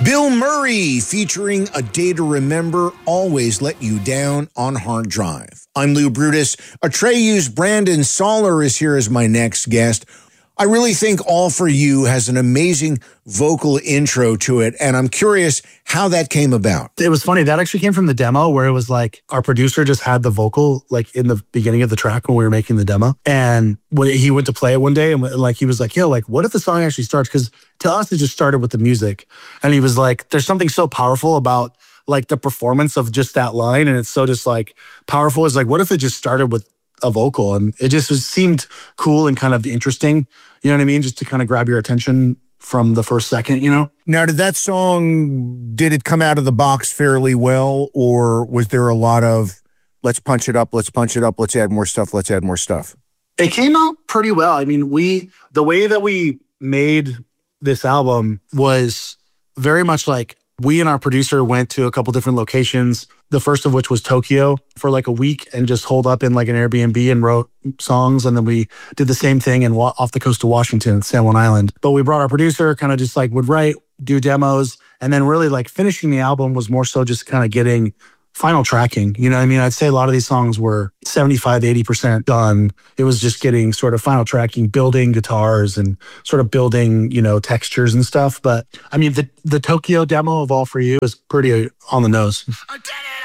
Bill Murray featuring A Day to Remember, Always Let You Down on Hard Drive. I'm Lou Brutus. Atreyu's Brandon Soller is here as my next guest. I really think All For You has an amazing vocal intro to it, and I'm curious how that came about. It was funny. That actually came from the demo where it was like our producer just had the vocal like in the beginning of the track when we were making the demo. And when he went to play it one day and like he was like, yo, like what if the song actually starts? Because to us, it just started with the music. And he was like, there's something so powerful about like the performance of just that line. And it's so just like powerful. It's like, what if it just started with a vocal? And it just seemed cool and kind of interesting. You know what I mean? Just to kind of grab your attention from the first second, you know? Now, did it come out of the box fairly well? Or was there a lot of, let's punch it up, let's add more stuff? It came out pretty well. I mean, the way that we made this album was very much like we and our producer went to a couple different locations, the first of which was Tokyo for like a week and just holed up in like an Airbnb and wrote songs. And then we did the same thing off the coast of Washington, San Juan Island. But we brought our producer, kind of just like would write, do demos. And then really like finishing the album was more so just kind of getting final tracking. You know what I mean? I'd say a lot of these songs were 75, 80% done. It was just getting sort of final tracking, building guitars and sort of building, you know, textures and stuff. But I mean, the Tokyo demo of All For You is pretty on the nose.